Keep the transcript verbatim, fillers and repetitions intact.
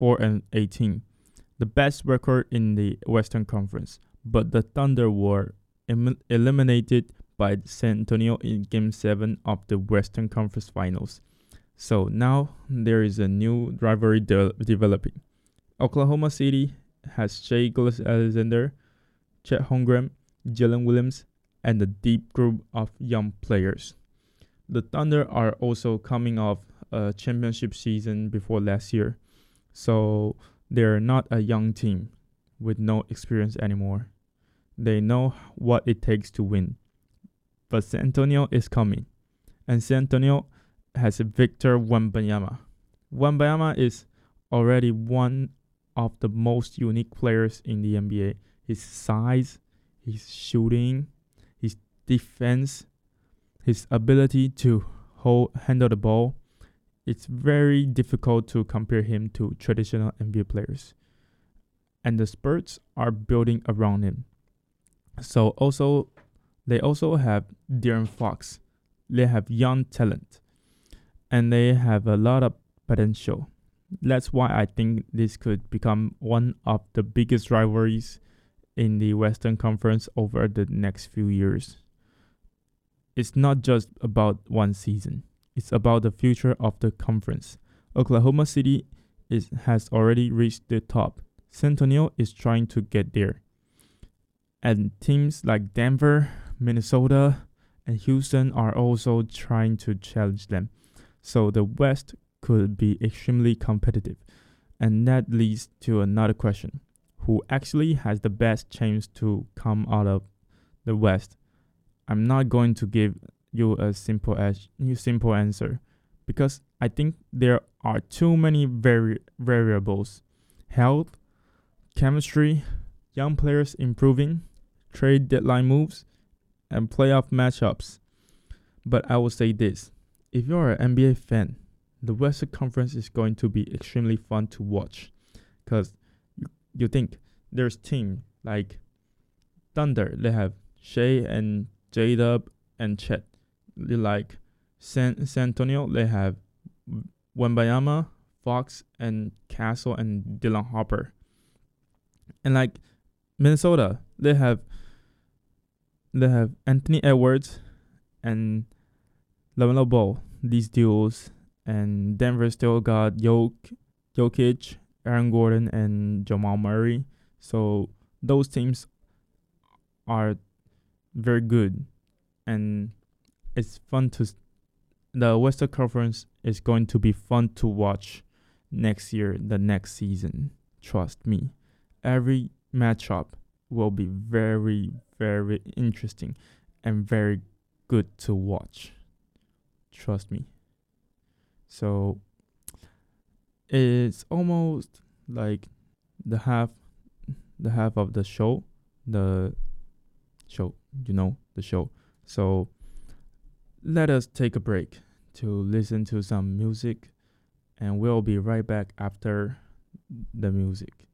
four and eighteen, the best record in the Western Conference. But the Thunder were em- eliminated by San Antonio in Game seven of the Western Conference Finals. So now there is a new rivalry de- developing. Oklahoma City has Shai Gilgeous-Alexander, Chet Holmgren, Jalen Williams, and a deep group of young players. The Thunder are also coming off a championship season before last year, so they're not a young team with no experience anymore. They know what it takes to win. But San Antonio is coming, and San Antonio has Victor Wembanyama. Wembanyama is already one of the most unique players in the N B A. His size, his shooting, his defense, his ability to hold handle the ball. It's very difficult to compare him to traditional N B A players. And the Spurs are building around him. So also they also have De'Aaron Fox. They have young talent. And they have a lot of potential. That's why I think this could become one of the biggest rivalries in the Western Conference over the next few years. It's not just about one season. It's about the future of the conference. Oklahoma City is, has already reached the top. San Antonio is trying to get there. And teams like Denver, Minnesota, and Houston are also trying to challenge them. So the West could be extremely competitive. And that leads to another question. Who actually has the best chance to come out of the West? I'm not going to give you a simple as simple answer because I think there are too many vari- variables. Health, chemistry, young players improving, trade deadline moves, and playoff matchups. But I will say this. If you're an N B A fan, the Western Conference is going to be extremely fun to watch because you, you think there's team like Thunder. They have Shai and J-Dub and Chet. Like San, San Antonio, they have Wembanyama, Fox, and Castle and Dylan Harper. And like Minnesota, they have they have Anthony Edwards and LaMelo Ball. These duos, and Denver still got Jok- Jokic, Aaron Gordon, and Jamal Murray. So those teams are very good, and it's fun to. The Western Conference is going to be fun to watch next year, the next season. Trust me, every matchup will be very, very interesting and very good to watch. Trust me. So it's almost like the half, the half of the show, the show, you know, the show. So let us take a break to listen to some music, and we'll be right back after the music.